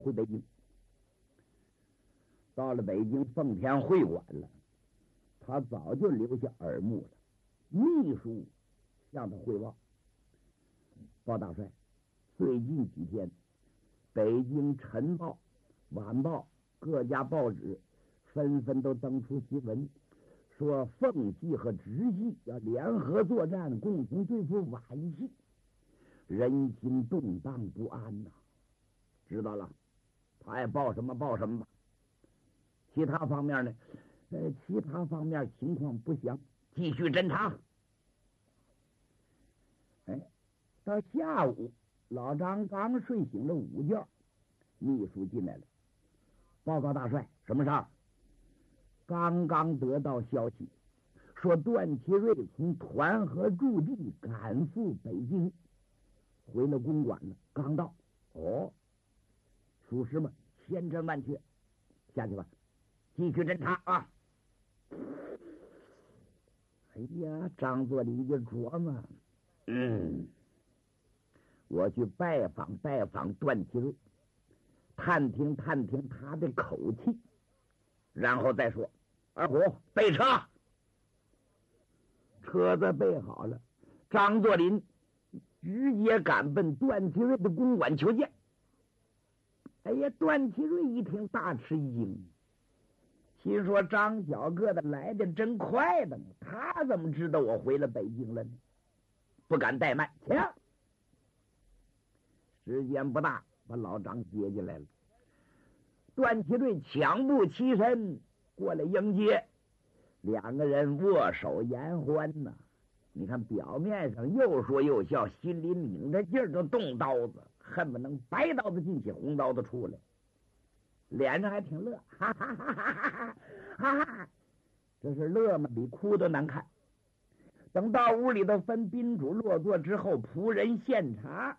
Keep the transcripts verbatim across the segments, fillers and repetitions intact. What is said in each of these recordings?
回北京。到了北京奉天会馆了，他早就留下耳目了。秘书向他汇报：包大帅，最近几天，北京晨报、晚报各家报纸纷纷都登出新闻，说奉系和直系要联合作战，共同对付皖系，人心动荡不安呐、啊。知道了，他爱报什么报什么吧。其他方面呢？呃，其他方面情况不详，继续侦查。哎，到下午，老张刚睡醒了午觉，秘书进来了，报告大帅，什么事儿？刚刚得到消息，说段祺瑞从团河驻地赶赴北京，回了公馆了，刚到。哦，属实吗？千真万确。下去吧，继续侦查啊！哎呀，张作霖就琢磨，嗯，我去拜访拜访段祺瑞，探听探听他的口气，然后再说。二虎，备车。车子备好了，张作霖直接赶奔段祺瑞的公馆求见。哎呀，段祺瑞一听大吃一惊，心说张小个的来的真快的，他怎么知道我回了北京了呢？不敢怠慢，请。时间不大，把老张接进来了。段祺瑞抢步起身过来迎接，两个人握手言欢呐、啊。你看表面上又说又笑，心里拧着劲儿就动刀子，恨不能白刀子进去，红刀子出来，脸上还挺乐，哈哈哈哈哈哈哈！这是乐嘛，比哭都难看。等到屋里头分宾主落座之后，仆人献茶。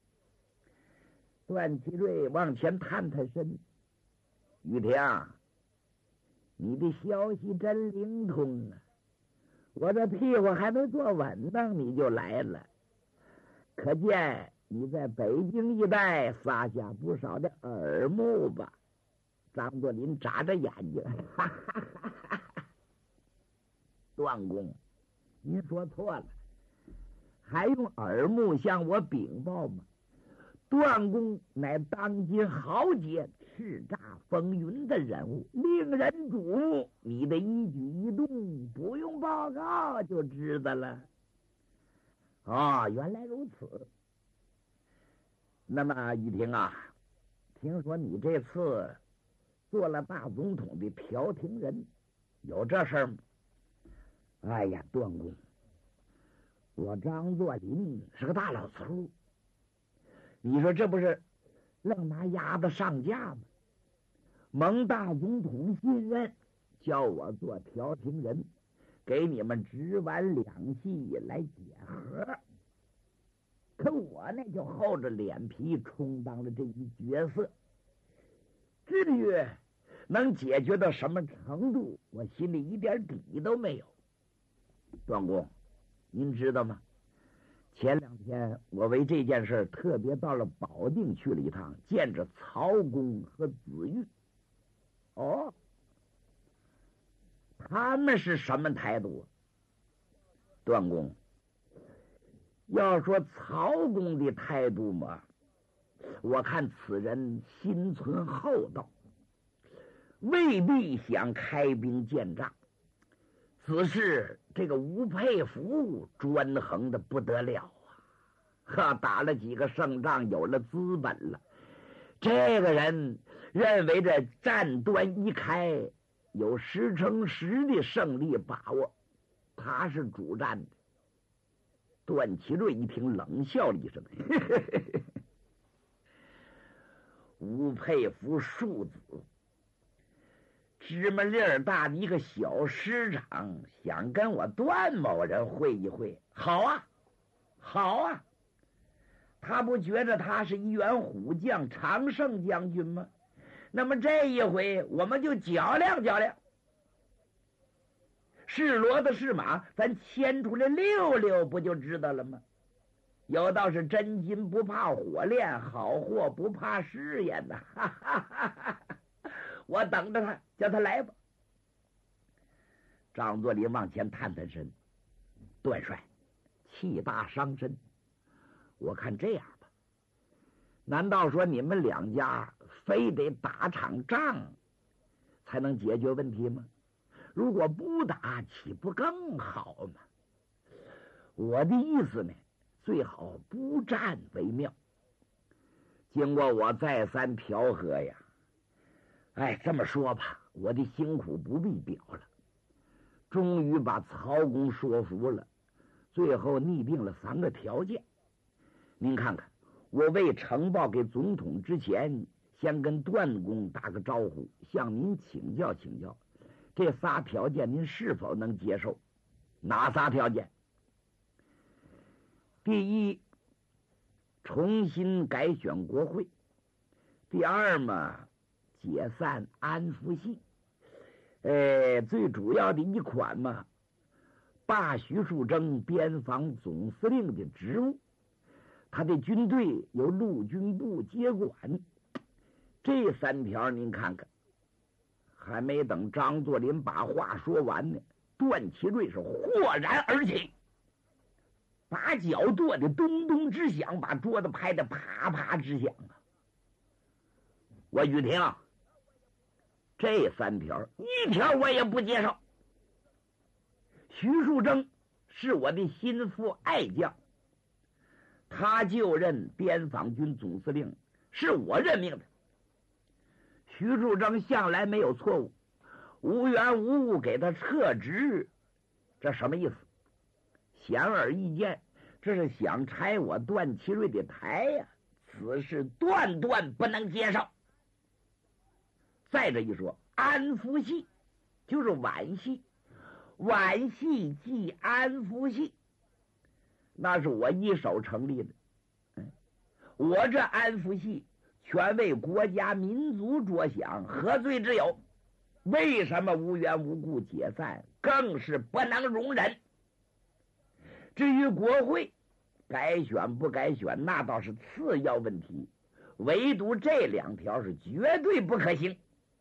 段祺瑞往前探探身，雨婷，你的消息真灵通啊！我这屁股还没坐稳当，你就来了，可见你在北京一带撒下不少的耳目吧？张作霖眨着眼睛，哈哈哈哈哈！段公，您说错了，还用耳目向我禀报吗？段公乃当今豪杰，叱咤风云的人物，令人瞩目。你的一举一动不用报告就知道了。哦，原来如此。那么雨婷啊，听说你这次做了大总统的调停人，有这事儿吗？哎呀，段公，我张作霖是个大老粗，你说这不是愣拿鸭子上架吗？蒙大总统信任，叫我做调停人，给你们直皖两系来解和。可我呢，就厚着脸皮充当了这一角色。至于能解决到什么程度，我心里一点底都没有。段公，您知道吗？前两天我为这件事特别到了保定去了一趟，见着曹公和子玉。哦，他们是什么态度？段公，要说曹公的态度嘛，我看此人心存厚道，未必想开兵建仗。此事这个吴佩孚专横的不得了啊！哈，打了几个胜仗，有了资本了。这个人认为这战端一开，有十成十的胜利把握，他是主战的。段祺瑞一听，冷笑了一声：“呵呵呵吴佩孚庶子。芝麻粒儿大的一个小师长，想跟我段某人会一会，好啊，好啊！他不觉着他是一员虎将、常胜将军吗？那么这一回，我们就较量较量。是骡子是马，咱牵出来溜溜，不就知道了吗？ 有道是真金不怕火炼，好货不怕试验呐！哈哈哈哈哈！我等着他，叫他来吧。张作霖往前探探身，段帅，气大伤身。我看这样吧，难道说你们两家非得打场仗才能解决问题吗？如果不打，岂不更好吗？我的意思呢，最好不战为妙。经过我再三调和呀，哎，这么说吧，我的辛苦不必表了。终于把曹公说服了，最后拟定了三个条件。您看看，我为呈报给总统之前，先跟段公打个招呼，向您请教请教，这仨条件您是否能接受？哪仨条件？第一，重新改选国会；第二嘛，解散安福系；呃，最主要的一款嘛，罢徐树铮边防总司令的职务，他的军队由陆军部接管。这三条您看看，还没等张作霖把话说完呢，段祺瑞是豁然而起，把脚跺得咚咚直响，把桌子拍得啪啪直响啊！我雨婷，这三条一条我也不接受。徐树铮是我的心腹爱将，他就任边防军总司令，是我任命的。徐树铮向来没有错误，无缘无故给他撤职，这什么意思？显而易见，这是想拆我段祺瑞的台呀、啊！此事断断不能接受。再者一说，安福系就是皖系，皖系即安福系，那是我一手成立的。嗯，我这安福系全为国家民族着想，何罪之有？为什么无缘无故解散？更是不能容忍。至于国会改选不改选，那倒是次要问题，唯独这两条是绝对不可行。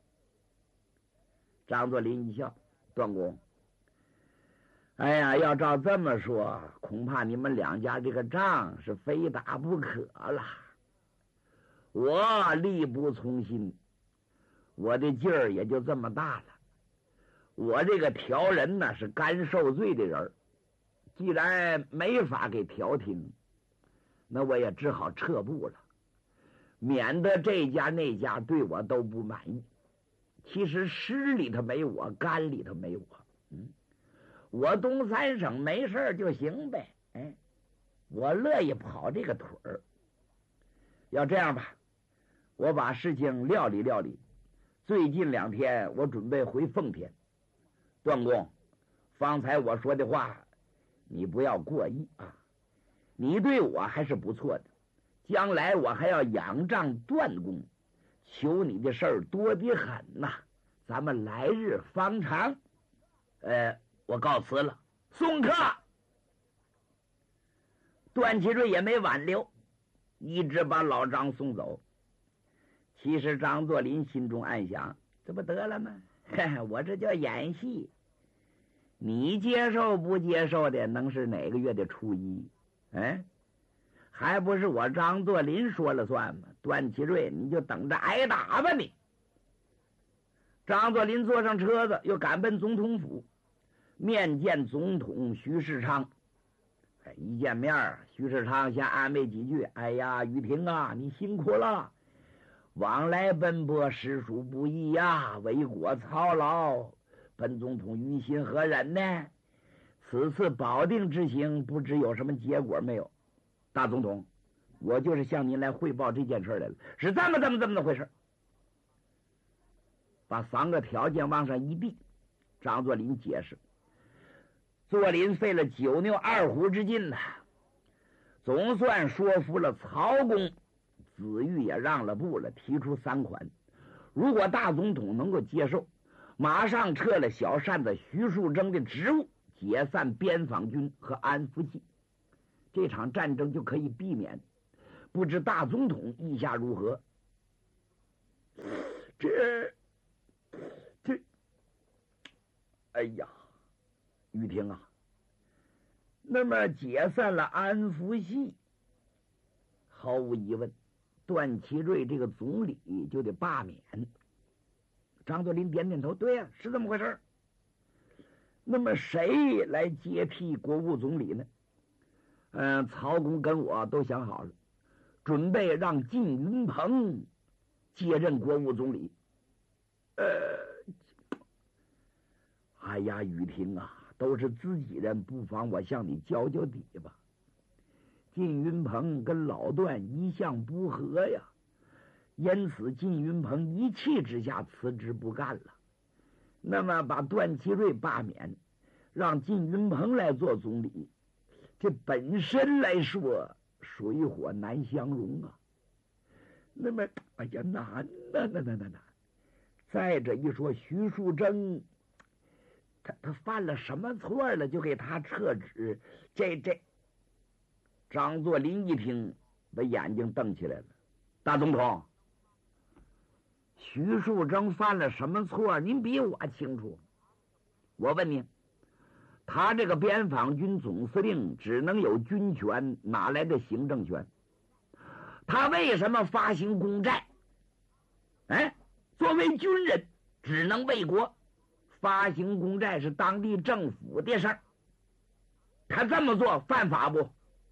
张作霖一笑，段公，哎呀，要照这么说，恐怕你们两家这个仗是非打不可了。我力不从心，我的劲儿也就这么大了。我这个调人呢是干受罪的人，既然没法给调停，那我也只好撤步了，免得这家那家对我都不满意。其实湿里头没我，干里头没我，嗯，我东三省没事就行呗，哎，我乐意跑这个腿儿。要这样吧，我把事情料理料理，最近两天我准备回奉天。段公，方才我说的话你不要过意啊，你对我还是不错的，将来我还要仰仗段公，求你的事儿多得很呐、啊，咱们来日方长。呃，我告辞了，送客。段祺瑞也没挽留，一直把老张送走。其实张作霖心中暗想，这不得了吗？我这叫演戏，你接受不接受的能是哪个月的初一？哎，还不是我张作霖说了算吗？段祺瑞，你就等着挨打吧你！张作霖坐上车子，又赶奔总统府，面见总统徐世昌。哎，一见面，徐世昌先安慰几句：“哎呀，雨婷啊，你辛苦了，往来奔波，实属不易呀，为国操劳，本总统于心何忍呢？此次保定之行，不知有什么结果没有？大总统，我就是向您来汇报这件事来了，是这么这么这么的回事。”把三个条件往上一递，张作霖解释。作霖费了九牛二虎之劲呐、啊，总算说服了曹公，子玉也让了步了，提出三款。如果大总统能够接受，马上撤了小扇子徐树铮的职务，解散边防军和安福系。 这场战争就可以避免。不知大总统意下如何？这这，哎呀，玉婷啊，那么解散了安福系，毫无疑问，段祺瑞这个总理就得罢免。张作霖点点头，对呀、啊，是这么回事。那么谁来接替国务总理呢？嗯，曹公跟我都想好了，准备让靳云鹏接任国务总理。呃，哎呀，雨婷啊，都是自己人，不妨我向你交交底吧。靳云鹏跟老段一向不和呀，因此靳云鹏一气之下辞职不干了。那么把段祺瑞罢免，让靳云鹏来做总理，这本身来说水火难相容啊。那么哎呀，难难难难难难！再者一说，徐树铮他他犯了什么错了，就给他撤职？这这，张作霖一听，把眼睛瞪起来了。大总统，徐树铮犯了什么错？您比我清楚。我问您，他这个边防军总司令只能有军权，哪来的行政权？他为什么发行公债？哎，作为军人只能为国，发行公债是当地政府的事儿。他这么做犯法不？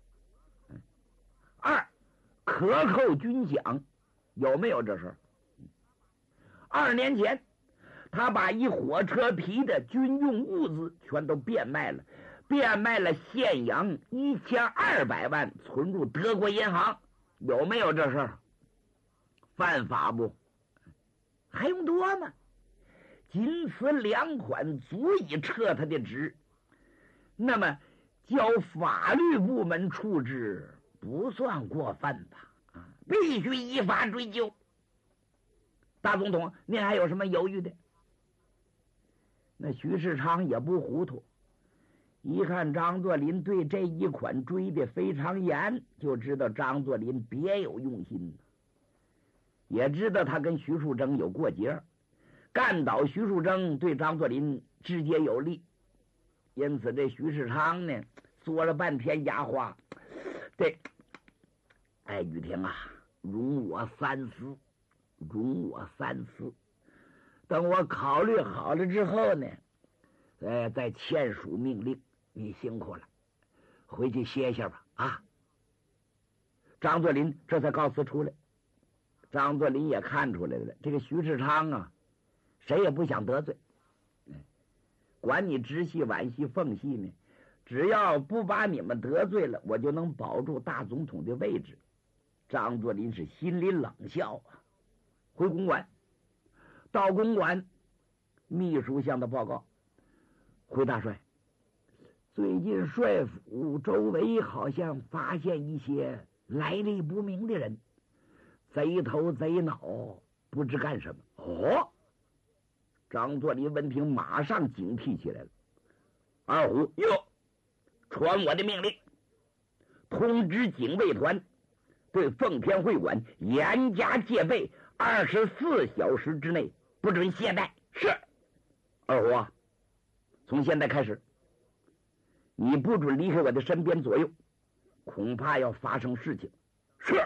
二，克扣军饷，有没有这事儿？二年前，他把一火车皮的军用物资全都变卖了，变卖了现洋一千二百万，存入德国银行，有没有这事儿？犯法不？还用多吗？仅此两款足以撤他的职。那么交法律部门处置不算过分吧？啊，必须依法追究。大总统，您还有什么犹豫的？那徐世昌也不糊涂，一看张作霖对这一款追得非常严，就知道张作霖别有用心，也知道他跟徐树铮有过节，干倒徐树铮对张作霖直接有利。因此这徐世昌呢，说了半天哑话。对，哎，雨婷啊，容我三思，容我三思。等我考虑好了之后呢，呃，再签署命令。你辛苦了，回去歇歇吧。啊！张作霖这才告辞出来。张作霖也看出来了，这个徐世昌啊，谁也不想得罪。管你直系、皖系、奉系呢，只要不把你们得罪了，我就能保住大总统的位置。张作霖是心里冷笑啊。回公馆，到公馆，秘书向他报告：回大帅，最近帅府周围好像发现一些来历不明的人，贼头贼脑，不知干什么。哦，张作霖闻听，马上警惕起来了。二虎，哟，传我的命令，通知警卫团对奉天会馆严加戒备，二十四小时之内不准懈怠。是。二虎啊，从现在开始，你不准离开我的身边左右，恐怕要发生事情。是。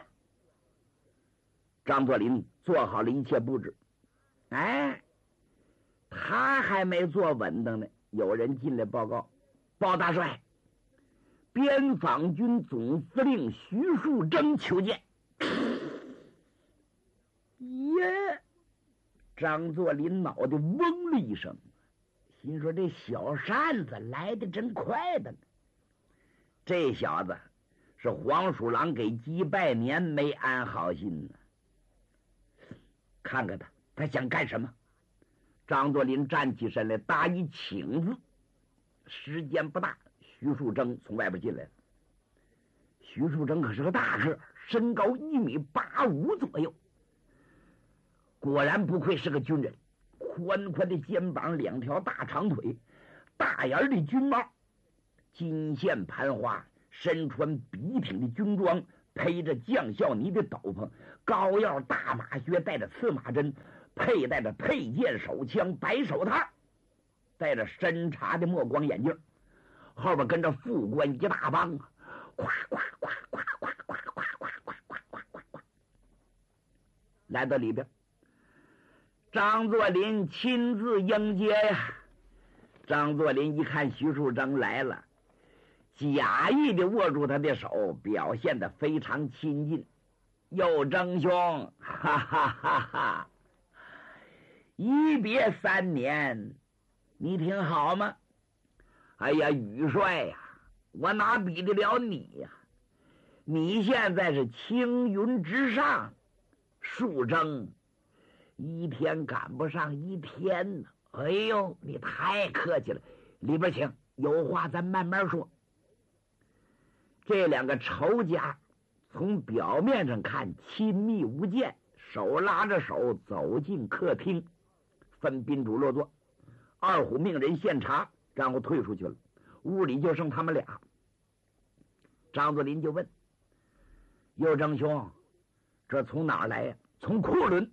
张作霖做好了一切布置。哎，他还没坐稳当呢，有人进来报告：包大帅，边防军总司令徐树铮求见。耶！张作霖脑袋嗡了一声，心说这小扇子来的真快的呢。这小子是黄鼠狼给鸡拜年，没安好心呢。看看他，他想干什么？张作霖站起身来，答一请字。时间不大，徐树铮从外边进来了。徐树铮可是个大个，身高一米八五左右。果然不愧是个军人，宽宽的肩膀，两条大长腿，大眼的军帽，金线盘花， 身穿笔挺的军装，披着将校呢的斗篷，高腰大马靴，带着刺马针，佩戴着佩剑手枪，白手套，戴着深茶的墨光眼镜，后边跟着副官一大帮啊，呱呱呱呱呱呱呱呱呱呱呱呱呱，来到里边，张作霖亲自迎接呀。张作霖一看徐树铮来了，假意的握住他的手，表现得非常亲近。又征兄，哈哈哈哈，一别三年，你挺好吗？哎呀，羽帅呀、啊，我哪比得了你呀、啊？你现在是青云之上，树铮一天赶不上一天呢。哎呦，你太客气了，里边请，有话咱慢慢说。这两个仇家从表面上看亲密无间，手拉着手走进客厅，分宾主落座。二虎命人献茶，然后退出去了。屋里就剩他们俩。张作霖就问：右征兄，这从哪儿来呀？从库伦。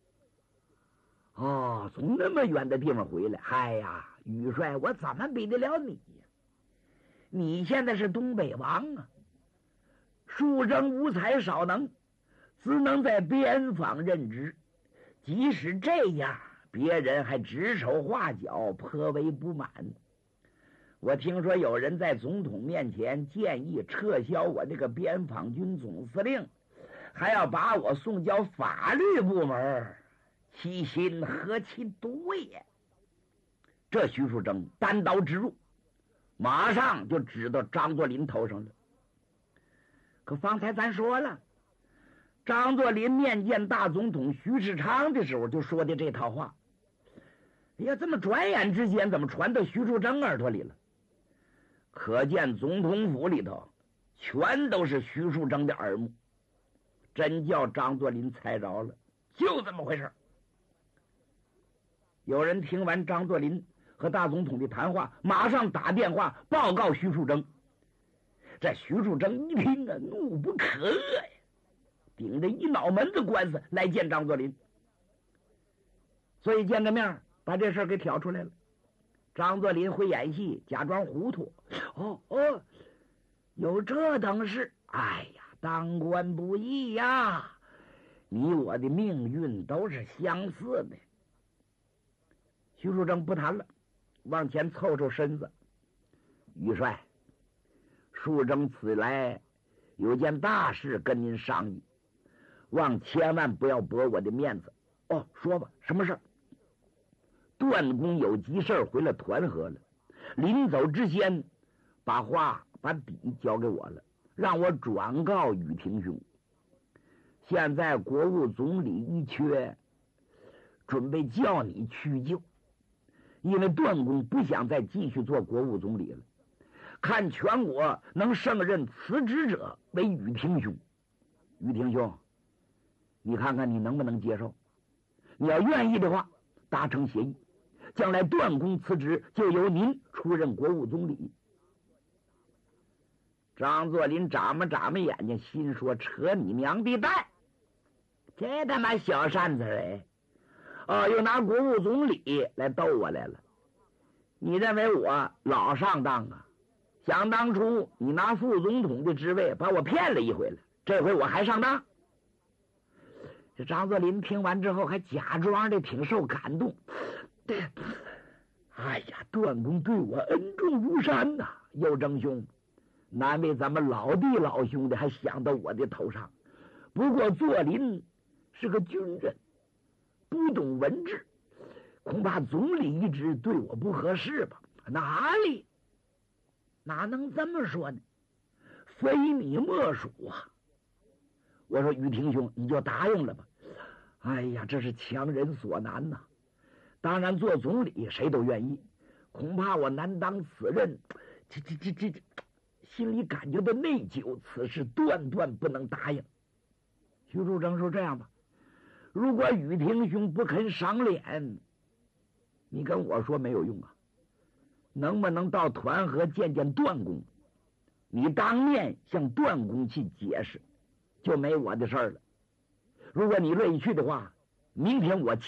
哦，从那么远的地方回来。哎呀，羽帅，我怎么比得了你呀？你现在是东北王啊，树铮无才少能，只能在边防任职。即使这样，别人还指手画脚，颇为不满。我听说有人在总统面前建议撤销我这个边防军总司令，还要把我送交法律部门，其心何其多也！这徐树铮单刀直入，马上就指到张作霖头上了。可方才咱说了，张作霖面见大总统徐世昌的时候就说的这套话。哎呀，这么转眼之间怎么传到徐树铮耳朵里了？可见总统府里头全都是徐树铮的耳目，真叫张作霖猜着了，就这么回事。有人听完张作霖和大总统的谈话，马上打电话报告徐树铮。这徐树铮一听啊，怒不可遏呀，顶着一脑门子官司来见张作霖。所以见个面，把这事儿给挑出来了。张作霖会演戏，假装糊涂。哦哦，有这等事？哎呀，当官不易呀，你我的命运都是相似的。徐树铮不谈了，往前凑凑身子。羽帅，树铮此来有件大事跟您商议，望千万不要驳我的面子。哦，说吧，什么事儿？段公有急事回了团河了，临走之前把话把底交给我了，让我转告宇廷兄。现在国务总理一缺，准备叫你去就，因为段公不想再继续做国务总理了，看全国能胜任辞职者为宇廷兄。宇廷兄，你看看你能不能接受？你要愿意的话，达成协议，将来段公辞职，就由您出任国务总理。张作霖眨巴眨巴眼睛，心说：扯你娘的蛋！这他妈小扇子哎！哦，又拿国务总理来逗我来了。你认为我老上当啊？想当初你拿副总统的职位把我骗了一回了，这回我还上当？这张作霖听完之后还假装的挺受感动。对，哎呀，段公对我恩重如山呐、啊！右征兄，难为咱们老弟老兄的还想到我的头上。不过作霖是个军人，不懂文治，恐怕总理一职对我不合适吧？哪里？哪能这么说呢？非你莫属啊！我说宇廷兄，你就答应了吧。哎呀，这是强人所难呐、啊！当然做总理谁都愿意，恐怕我难当此任，这这这这这，心里感觉到内疚，此事断断不能答应。徐树铮说：这样吧，如果宇廷兄不肯赏脸，你跟我说没有用啊，能不能到团河见见段公？ 你当面向段公去解释，就没我的事儿了。如果你乐意去的话，明天我